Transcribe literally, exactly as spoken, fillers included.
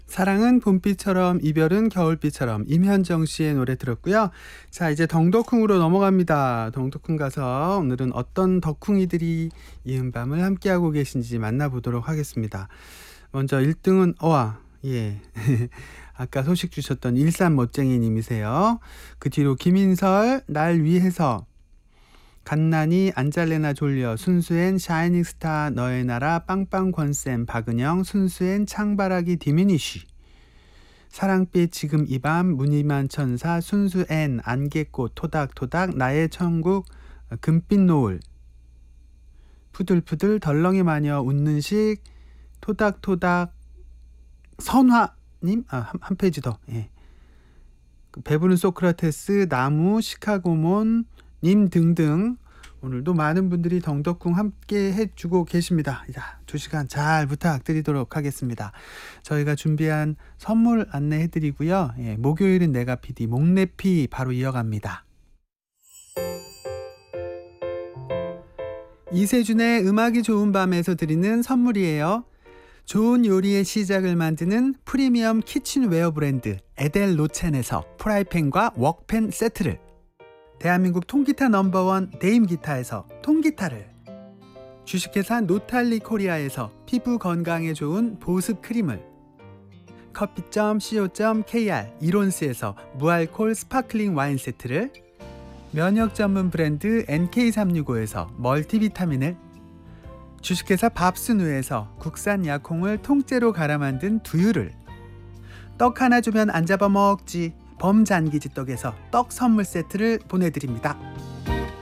사랑은 봄비처럼 이별은 겨울비처럼 임현정 씨의 노래 들었고요. 자, 이제 덩덕쿵으로 넘어갑니다. 덩덕쿵 가서 오늘은 어떤 덕쿵이들이 이은 밤을 함께하고 계신지 만나보도록 하겠습니다. 먼저 일 등은 어와 예 아까 소식 주셨던 일산 멋쟁이님이세요. 그 뒤로 김인설 날 위해서, 갓난이 안잘래나 졸려, 순수엔 샤이닝스타 너의 나라, 빵빵 권쌤 박은영, 순수엔 창바라기 디미니쉬, 사랑빛 지금 이 밤, 무늬만 천사, 순수엔 안개꽃 토닥토닥, 나의 천국 금빛 노을, 푸들푸들 덜렁이 마녀 웃는 식, 토닥토닥 선화님, 아, 한, 한 페이지 더, 예. 배부른 소크라테스, 나무, 시카고몬 님 등등 오늘도 많은 분들이 덩덕쿵 함께 해주고 계십니다. 자, 두 시간 잘 부탁드리도록 하겠습니다. 저희가 준비한 선물 안내해드리고요. 예, 목요일은 내가 피디 목내피 바로 이어갑니다. 이세준의 음악이 좋은 밤에서 드리는 선물이에요. 좋은 요리의 시작을 만드는 프리미엄 키친웨어 브랜드 에델 로첸에서 프라이팬과 웍팬 세트를, 대한민국 통기타 넘버원 네임기타에서 통기타를, 주식회사 노탈리 코리아에서 피부 건강에 좋은 보습 크림을, 커피 점 씨오 점 케이알 이론스에서 무알콜 스파클링 와인 세트를, 면역 전문 브랜드 엔케이 삼육오에서 멀티비타민을, 주식회사 밥순우에서 국산 약콩을 통째로 갈아 만든 두유를, 떡 하나 주면 안 잡아먹지 범잔기지 떡에서 떡 선물 세트를 보내드립니다.